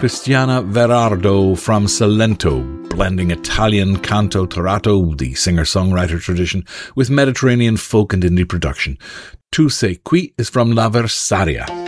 Cristiana Verardo from Salento, blending Italian canto-tarato, the singer-songwriter tradition, with Mediterranean folk and indie production. Tu sei qui is from La Versaria.